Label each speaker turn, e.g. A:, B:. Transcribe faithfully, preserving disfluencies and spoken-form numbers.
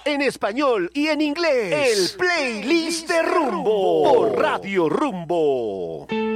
A: en español y en inglés. El playlist de Rumbo por Radio Rumbo.